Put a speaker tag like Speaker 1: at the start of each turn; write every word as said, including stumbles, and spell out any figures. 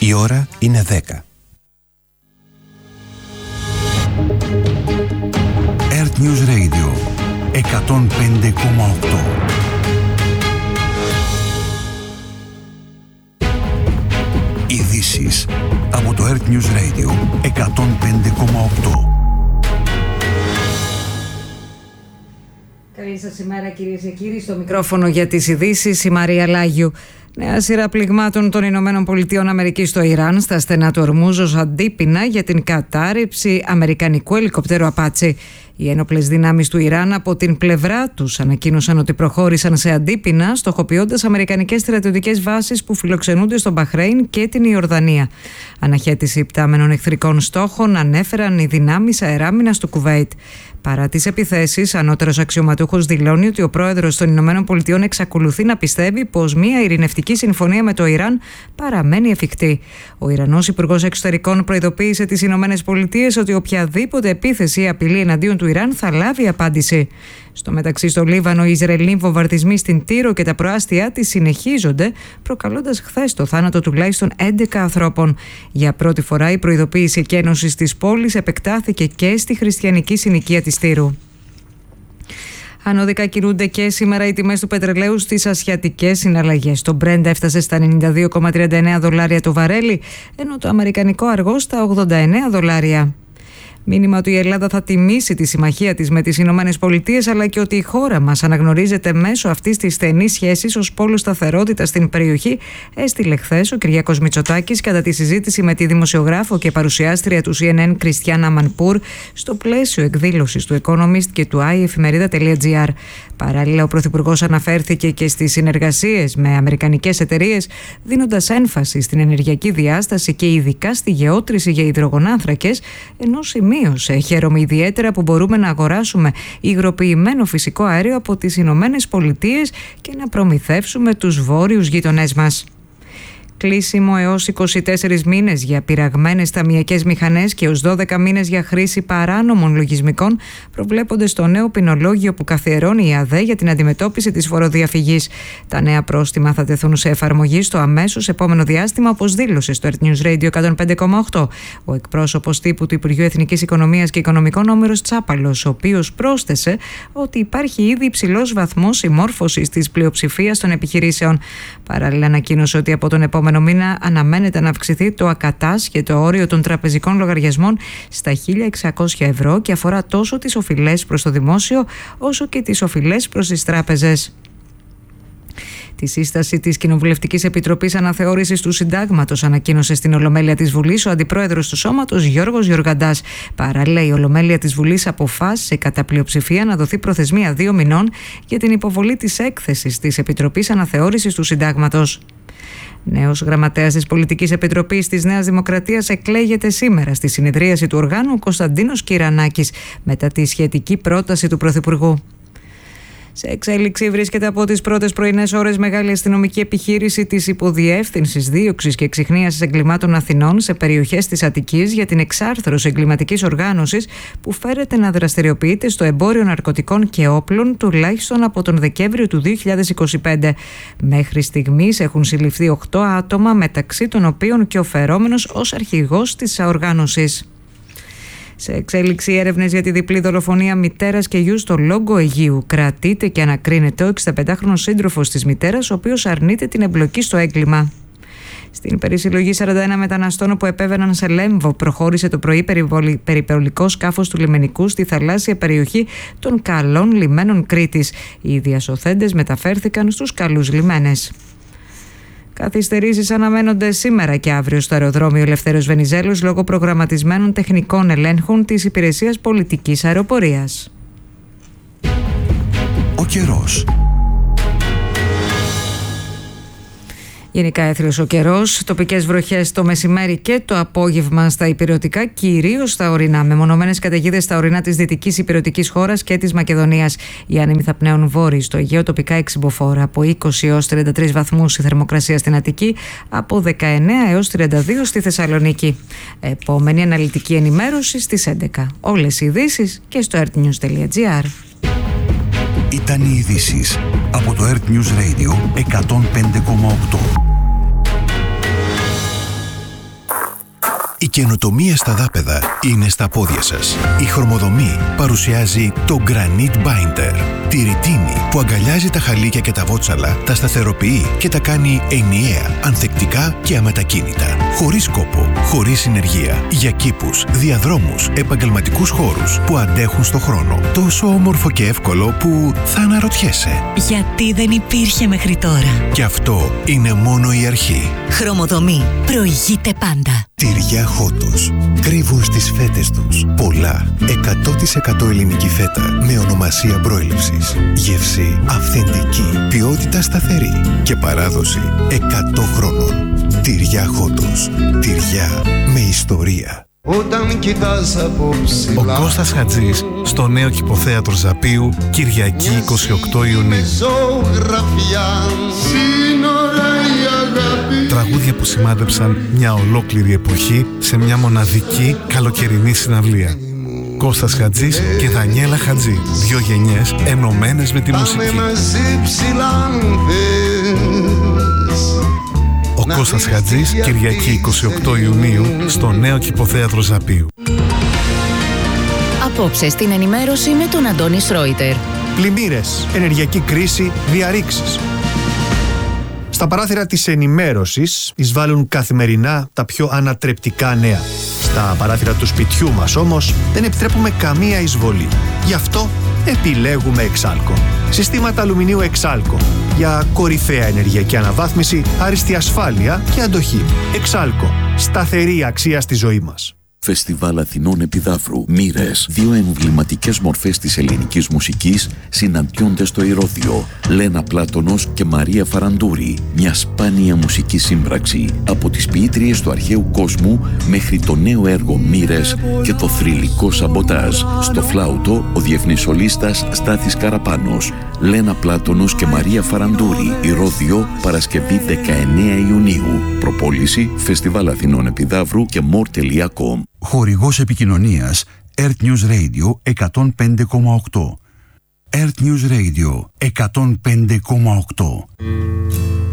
Speaker 1: Η ώρα είναι δέκα. Earth News Radio εκατόν πέντε κόμμα οκτώ. Ειδήσεις από το Earth News Radio εκατόν πέντε κόμμα οκτώ.
Speaker 2: Καλή σας ημέρα κυρίες και κύριοι. Στο μικρόφωνο για τις ειδήσεις η Μαρία Λάγιου. Νέα σειρά πληγμάτων των Ηνωμένων Πολιτειών Αμερικής στο Ιράν στα στενά του Ορμούζ ως αντίπεινα για την κατάρριψη αμερικανικού ελικοπτέρου Απάτσι. Οι ένοπλες δυνάμεις του Ιράν από την πλευρά τους ανακοίνωσαν ότι προχώρησαν σε αντίπεινα, στοχοποιώντας αμερικανικές στρατιωτικές βάσεις που φιλοξενούνται στο Μπαχρέιν και την Ιορδανία. Αναχέτηση υπτάμενων εχθρικών στόχων ανέφεραν οι δυνάμεις αεράμινας του Κουβέιτ. Παρά τις επιθέσεις, ανώτερος αξιωματούχος δηλώνει ότι ο πρόεδρος των Ηνωμένων Πολιτειών εξακολουθεί να πιστεύει πως μια ειρηνευτική συμφωνία με το Ιράν παραμένει εφικτή. Ο Ιρανός Υπουργός Εξωτερικών προειδοποίησε τις Ηνωμένες Πολιτείες ότι οποιαδήποτε επίθεση ή απειλή εναντίον του Ιράν θα λάβει απάντηση. Στο μεταξύ, στο Λίβανο, οι Ισραηλοί βομβαρδισμοί στην Τύρο και τα προάστια της συνεχίζονται, προκαλώντας χθες το θάνατο τουλάχιστον έντεκα ανθρώπων. Για πρώτη φορά, η προειδοποίηση εκένωσης της πόλης επεκτάθηκε και στη χριστιανική συνοικία της Τύρου. Ανώδικα κινούνται και σήμερα οι τιμές του πετρελαίου στις ασιατικές συναλλαγές. Το Brent έφτασε στα ενενήντα δύο κόμμα τριάντα εννέα δολάρια το βαρέλι, ενώ το αμερικανικό αργό στα ογδόντα εννέα δολάρια. Μήνυμα ότι η Ελλάδα θα τιμήσει τη συμμαχία της με τις Ηνωμένες Πολιτείες, αλλά και ότι η χώρα μας αναγνωρίζεται μέσω αυτής της στενής σχέσης ως πόλο σταθερότητας στην περιοχή, έστειλε χθες ο Κυριάκος Μητσοτάκης κατά τη συζήτηση με τη δημοσιογράφο και παρουσιάστρια του σι εν εν Κριστιάνα Μανπούρ στο πλαίσιο εκδήλωσης του Economist και του άι εφημερίδα τελεία τζι άρ. Παράλληλα, ο Πρωθυπουργός αναφέρθηκε και στις συνεργασίες με αμερικανικές εταιρείες, δίνοντας έμφαση στην ενεργειακή διάσταση και ειδικά στη γεώτρηση για υδρογονάνθρακες, ενώ σημείωσε: χαίρομαι ιδιαίτερα που μπορούμε να αγοράσουμε υγροποιημένο φυσικό αέριο από τις Ηνωμένες Πολιτείες και να προμηθεύσουμε τους βόρειους γείτονές μας. Κλείσιμο έως είκοσι τέσσερις μήνες για πειραγμένες ταμειακές μηχανές και έως δώδεκα μήνες για χρήση παράνομων λογισμικών προβλέπονται στο νέο ποινολόγιο που καθιερώνει η ΑΔΕ για την αντιμετώπιση της φοροδιαφυγής. Τα νέα πρόστιμα θα τεθούν σε εφαρμογή στο αμέσως επόμενο διάστημα, όπως δήλωσε στο Earth News Radio εκατόν πέντε κόμμα οκτώ ο εκπρόσωπος τύπου του Υπουργείου Εθνικής Οικονομίας και Οικονομικών Όμηρος Τσάπαλος, ο οποίος πρόσθεσε ότι υπάρχει ήδη υψηλός βαθμός συμμόρφωσης της πλειοψηφίας των επιχειρήσεων. Παράλληλα, ανακοίνωσε ότι από τον επόμενο μήνα αναμένεται να αυξηθεί το ακατάσχετο όριο των τραπεζικών λογαριασμών στα χίλια εξακόσια ευρώ και αφορά τόσο τις οφειλές προς το δημόσιο όσο και τις οφειλές προς τις τράπεζες. Τη σύσταση της Κοινοβουλευτικής Επιτροπής Αναθεώρησης του Συντάγματος ανακοίνωσε στην Ολομέλεια της Βουλής ο Αντιπρόεδρος του Σώματος Γιώργος Γιωργαντάς. Παράλληλα, η Ολομέλεια της Βουλής αποφάσισε κατά πλειοψηφία να δοθεί προθεσμία δύο μηνών για την υποβολή της έκθεσης της Επιτροπής Αναθεώρησης του Συντάγματος. Νέος γραμματέας της Πολιτικής Επιτροπής της Νέας Δημοκρατίας εκλέγεται σήμερα στη συνεδρίαση του οργάνου ο Κωνσταντίνος Κυρανάκης μετά τη σχετική πρόταση του Πρωθυπουργού. Σε εξέλιξη βρίσκεται από τις πρώτες πρωινές ώρες μεγάλη αστυνομική επιχείρηση της Υποδιεύθυνσης Δίωξης και Εξιχνίασης Εγκλημάτων Αθηνών σε περιοχές της Αττικής για την εξάρθρωση εγκληματικής οργάνωσης που φέρεται να δραστηριοποιείται στο εμπόριο ναρκωτικών και όπλων τουλάχιστον από τον Δεκέμβριο του δύο χιλιάδες είκοσι πέντε. Μέχρι στιγμής έχουν συλληφθεί οκτώ άτομα, μεταξύ των οποίων και ο φερόμενος ως αρχηγός της οργάνωσης. Σε εξέλιξη έρευνες για τη διπλή δολοφονία μητέρας και γιου στο Λόγκο Αιγείου. Κρατείται και ανακρίνεται ο εξηνταπεντάχρονος σύντροφος της μητέρας, ο οποίος αρνείται την εμπλοκή στο έγκλημα. Στην περισυλλογή σαράντα ένα μεταναστών που επέβαιναν σε Λέμβο, προχώρησε το πρωί περιπολικό σκάφος του λιμενικού στη θαλάσσια περιοχή των Καλών Λιμένων Κρήτης. Οι διασωθέντες μεταφέρθηκαν στους καλούς λιμένες. Καθυστερήσεις αναμένονται σήμερα και αύριο στο αεροδρόμιο Ελευθέριος Βενιζέλος λόγω προγραμματισμένων τεχνικών ελέγχων της Υπηρεσίας Πολιτικής Αεροπορίας.
Speaker 1: Ο καιρός.
Speaker 2: Γενικά έθριος ο καιρός, τοπικές βροχές το μεσημέρι και το απόγευμα στα ηπειρωτικά, κυρίως στα ορεινά. Μεμονωμένες καταιγίδες στα ορεινά της δυτικής ηπειρωτικής χώρας και της Μακεδονίας. Οι άνεμοι θα πνέουν βόρειοι στο Αιγαίο, τοπικά εξυμποφόρα. Από είκοσι έως τριάντα τρεις βαθμούς η θερμοκρασία στην Αττική, από δεκαεννέα έως τριάντα δύο στη Θεσσαλονίκη. Επόμενη αναλυτική ενημέρωση στις έντεκα. Όλες οι ειδήσεις και στο earthnews τελεία gr.
Speaker 1: Ήταν οι ειδήσεις από το Earth News Radio εκατόν πέντε κόμμα οκτώ. Η καινοτομία στα δάπεδα είναι στα πόδια σας. Η Χρωμοδομή παρουσιάζει το Granite Binder. Τη ρητίνη που αγκαλιάζει τα χαλίκια και τα βότσαλα, τα σταθεροποιεί και τα κάνει ενιαία, ανθεκτικά και αμετακίνητα. Χωρίς κόπο, χωρίς συνεργεία. Για κήπους, διαδρόμους, επαγγελματικούς χώρους που αντέχουν στο χρόνο. Τόσο όμορφο και εύκολο που θα αναρωτιέσαι.
Speaker 3: Γιατί δεν υπήρχε μέχρι τώρα.
Speaker 1: Και αυτό είναι μόνο η αρχή.
Speaker 3: Χρωμοδομή. Προηγείται πάντα.
Speaker 1: Τυριά Χότος. Κρύβουν στις φέτες τους πολλά. εκατό τοις εκατό ελληνική φέτα με ονομασία προέλευσης. Γεύση αυθεντική. Ποιότητα σταθερή. Και παράδοση εκατό χρόνων. Τυριά Χότος. Τυριά με ιστορία.
Speaker 4: Όταν κοιτάς από ψηλά.
Speaker 5: Ο Κώστας Χατζής στο νέο κηποθέατρο Ζαπίου, Κυριακή είκοσι οκτώ Ιουνίου. Τραγούδια που σημάδεψαν μια ολόκληρη εποχή σε μια μοναδική καλοκαιρινή συναυλία. Κώστας Χατζής και Δανιέλα Χατζή, δύο γενιές ενωμένες με τη μουσική. Ο Κώστας Χατζής, Κυριακή είκοσι οκτώ Ιουνίου, στο νέο κηποθέατρο Ζαπίου.
Speaker 3: Απόψε στην ενημέρωση με τον Αντώνη Σρόιτερ.
Speaker 6: Πλημμύρες, ενεργειακή κρίση, διαρρήξεις. Στα παράθυρα της ενημέρωσης εισβάλλουν καθημερινά τα πιο ανατρεπτικά νέα. Στα παράθυρα του σπιτιού μας όμως δεν επιτρέπουμε καμία εισβολή. Γι' αυτό επιλέγουμε Εξάλκο. Συστήματα αλουμινίου Εξάλκο. Για κορυφαία ενεργειακή αναβάθμιση, άριστη ασφάλεια και αντοχή. Εξάλκο. Σταθερή αξία στη ζωή μας.
Speaker 7: Φεστιβάλ Αθηνών Επιδαύρου. Μοίρες. Δύο εμβληματικές μορφές της ελληνικής μουσικής συναντιόνται στο Ηρώδειο. Λένα Πλάτωνος και Μαρία Φαραντούρη. Μια σπάνια μουσική σύμπραξη. Από τις ποιήτριες του αρχαίου κόσμου μέχρι το νέο έργο Μοίρες και το θρυλικό Σαμποτάζ. Στο φλάουτο ο διεθνής σολίστας Στάθης Καραπάνος. Λένα Πλάτωνος και Μαρία Φαραντούρη. Ηρώδειο, Παρασκευή δεκαεννέα Ιουνίου. Προπόληση Φεστιβάλ Αθηνών Επιδαύρου και more τελεία com.
Speaker 1: Χορηγός επικοινωνίας Earth News Radio εκατόν πέντε κόμμα οκτώ. Earth News Radio εκατόν πέντε κόμμα οκτώ.